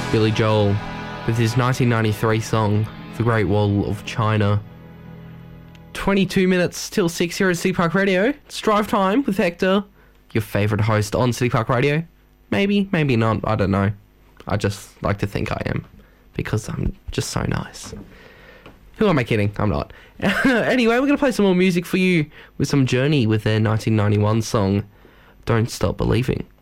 Billy Joel with his 1993 song, The Great Wall of China. 22 minutes till 6 here at City Park Radio. It's drive time with Hector, your favourite host on City Park Radio. Maybe, maybe not, I don't know. I just like to think I am, because I'm just so nice. Who am I kidding? I'm not. Anyway, we're going to play some more music for you with some Journey with their 1991 song, Don't Stop Believing.